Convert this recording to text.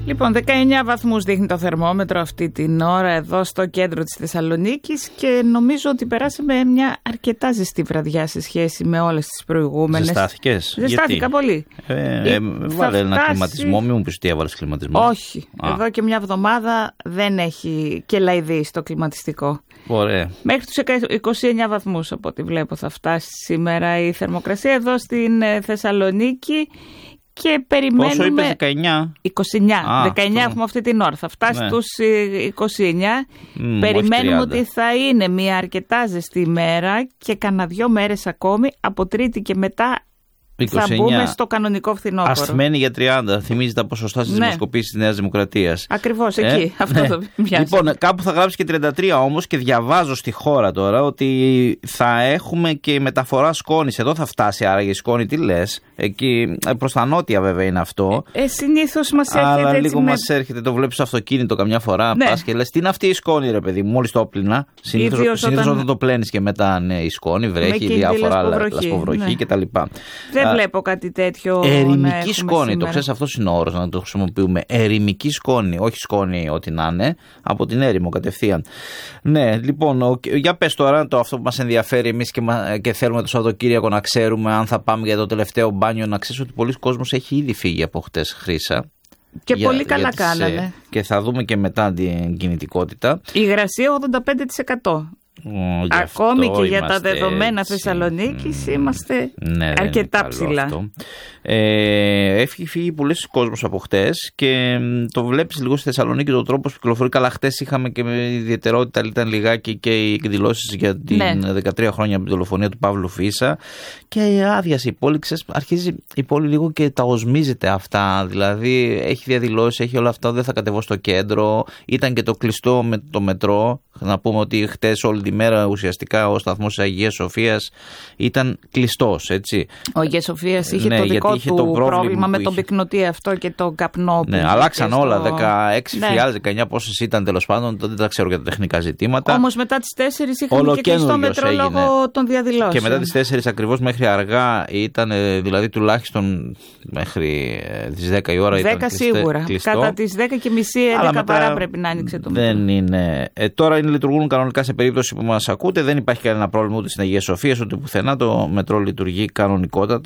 Λοιπόν, 19 βαθμούς δείχνει το θερμόμετρο αυτή την ώρα εδώ στο κέντρο της Θεσσαλονίκης και νομίζω ότι περάσαμε μια αρκετά ζεστή βραδιά σε σχέση με όλες τις προηγούμενες. Ζεστάθηκες? Ζεστάθηκα πολύ. Βάλε ένα κλιματισμό, μην μου πεις ότι έβαλες κλιματισμό. Όχι, εδώ και μια εβδομάδα δεν έχει κελαϊδί στο κλιματιστικό. Ωραία. Μέχρι τους 29 βαθμούς από ό,τι βλέπω θα φτάσει σήμερα η θερμοκρασία εδώ στην Θεσσαλονίκη. Και περιμένουμε. Πόσο είπες, 19? 19 έχουμε αυτή την ώρα. Θα φτάσει στους 29. Περιμένουμε ότι θα είναι μια αρκετά ζεστή ημέρα και κανένα 2 μέρες ακόμη. Από Τρίτη και μετά 29. Θα μπούμε στο κανονικό φθινόπωρο. Ασθμένη για 30. Θυμίζει τα ποσοστά στις δημοσκοπήσεις της Νέας Δημοκρατίας. Ακριβώς εκεί. Αυτό το μοιάζει. Λοιπόν, κάπου θα γράψει και 33 όμως και διαβάζω στη χώρα τώρα ότι θα έχουμε και μεταφορά σκόνης. Εδώ θα φτάσει άραγε η σκόνη, τι λες? Εκεί προς τα νότια βέβαια είναι αυτό. Συνήθως μας έρχεται. Αλλά έτσι λίγο μας έρχεται, το βλέπεις στο αυτοκίνητο καμιά φορά. Ναι. Πας και λες, τι είναι αυτή η σκόνη, ρε παιδί, μόλις το όπλυνα. Συνήθως όταν το πλένεις και μετά η σκόνη, βρέχει, διάφορα λασποβροχή κτλ. Δεν βλέπω κάτι τέτοιο. Ερημική σκόνη, το ξέρεις, αυτός είναι ο όρος να το χρησιμοποιούμε. Ερημική σκόνη, όχι σκόνη ό,τι να είναι, από την έρημο κατευθείαν. Ναι, λοιπόν, για πες τώρα αυτό που μας ενδιαφέρει εμείς και θέλουμε το Σαββατοκύριακο να ξέρουμε αν θα πάμε για το τελευταίο μπάνιο. Να ξέρεις ότι πολλοί κόσμος έχει ήδη φύγει από χτες, Χρύσα. Και πολύ καλά κάνανε. Και θα δούμε και μετά την κινητικότητα. Η υγρασία 85%. Ακόμη και για τα δεδομένα Θεσσαλονίκης είμαστε αρκετά ψηλά. Έχει φύγει πολλοί κόσμος από χτες και το βλέπεις λίγο στη Θεσσαλονίκη τον τρόπο που κυκλοφορεί. Καλά, χτες είχαμε και με ιδιαιτερότητα, ήταν λιγάκι και οι εκδηλώσεις για την 13 χρόνια από την δολοφονία του Παύλου Φίσα και άδειασε η πόλη. Αρχίζει η πόλη λίγο και τα οσμίζεται αυτά. Δηλαδή έχει διαδηλώσεις, έχει όλα αυτά. Δεν θα κατεβώ στο κέντρο. Ήταν και το κλειστό με το μετρό. Να πούμε ότι χτες όλη τη μέρα ουσιαστικά ο σταθμός της Αγίας Σοφίας ήταν κλειστός, έτσι. Ο Αγίας Σοφίας είχε το δικό του πρόβλημα με τον πυκνοτή αυτό και τον καπνό. Ναι, αλλάξαν όλα. 16.000, 19 πόσες ήταν τέλος πάντων, δεν τα ξέρω για τα τεχνικά ζητήματα. Όμως μετά τις 4 είχαμε και κλειστό μετρό λόγω των διαδηλώσεων. Και μετά τις 4 ακριβώς μέχρι αργά ήταν, δηλαδή τουλάχιστον μέχρι τις 10 η ώρα 10 ήταν σίγουρα. Κλειστό. Κατά τις 10:30, 11 παρά πρέπει να άνοιξε το μετρό. Δεν είναι. Τώρα λειτουργούν κανονικά σε περίπτωση που μας ακούτε. Δεν υπάρχει κανένα πρόβλημα ούτε στην Αγία Σοφία ούτε πουθενά. Το μετρό λειτουργεί κανονικότατα.